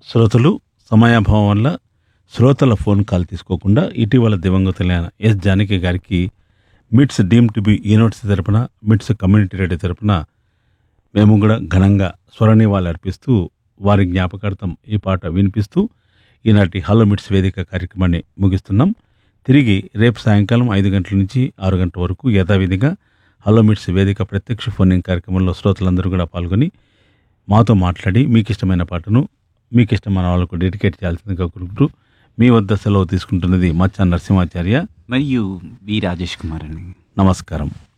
శ్రోతలు సమయాభావం వల్ల శ్రోతల ఫోన్ కాల్ తీసుకోకుండా ఇటీవల దివంగతులైన ఎస్ జానకి గారికి మిట్స్ డీమ్ టు బి యూనివర్సిటీ తరపున మిట్స్ కమ్యూనిటీ రేడియో తరపున మేము కూడా ఘనంగా స్వరనివాళులు అర్పిస్తూ వారి జ్ఞాపకార్థం ఈ పాట వినిపిస్తూ ఈనాటి హలో మిట్స్ వేదిక కార్యక్రమాన్ని ముగిస్తున్నాం. తిరిగి రేపు సాయంకాలం 5 గంటల నుంచి 6 గంటల వరకు యథావిధిగా హలో మిట్స్ వేదిక ప్రత్యక్ష ఫోనింగ్ కార్యక్రమంలో శ్రోతలందరూ కూడా పాల్గొని మాతో మాట్లాడి మీకు ఇష్టమైన పాటను మీకు ఇష్టమైన వాళ్ళకు డెడికేట్ చేయాల్సిందిగా కోరుకుంటూ మీ వద్ద సెలవు తీసుకుంటున్నది మచ్చా నరసింహాచార్య మరియు బి రాజేష్ కుమార్ అండి. నమస్కారం.